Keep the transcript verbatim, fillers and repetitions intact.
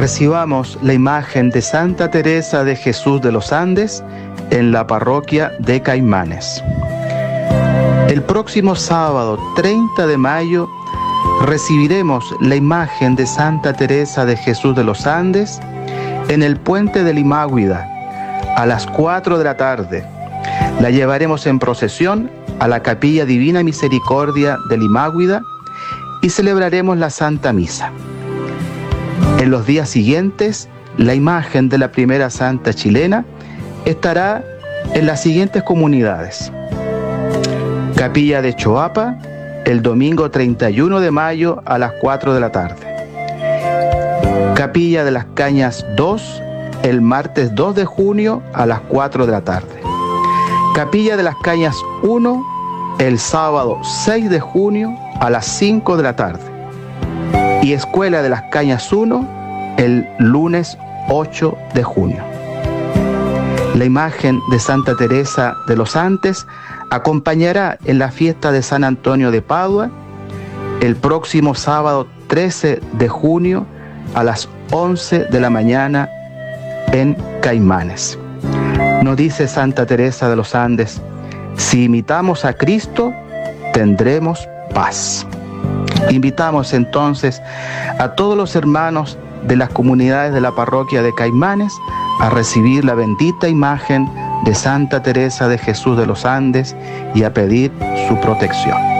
Recibamos la imagen de Santa Teresa de Jesús de los Andes en la parroquia de Caimanes. El próximo sábado treinta de mayo recibiremos la imagen de Santa Teresa de Jesús de los Andes en el puente de Limáguida a las cuatro de la tarde. La llevaremos en procesión a la Capilla Divina Misericordia de Limáguida y celebraremos la Santa Misa. En los días siguientes, la imagen de la primera santa chilena estará en las siguientes comunidades: Capilla de Choapa, el domingo treinta y uno de mayo a las cuatro de la tarde. Capilla de las Cañas dos, el martes dos de junio a las cuatro de la tarde. Capilla de las Cañas uno, el sábado seis de junio a las cinco de la tarde. Y Escuela de las Cañas uno, el lunes ocho de junio. La imagen de Santa Teresa de los Andes acompañará en la fiesta de San Antonio de Padua el próximo sábado trece de junio a las once de la mañana en Caimanes. Nos dice Santa Teresa de los Andes: si imitamos a Cristo, tendremos paz. Invitamos entonces a todos los hermanos de las comunidades de la parroquia de Caimanes a recibir la bendita imagen de Santa Teresa de Jesús de los Andes y a pedir su protección.